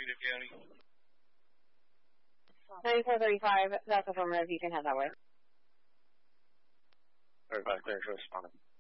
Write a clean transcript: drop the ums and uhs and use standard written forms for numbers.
Negative, County. 9435, that's affirmative. You can head that way. 35 clear for responding.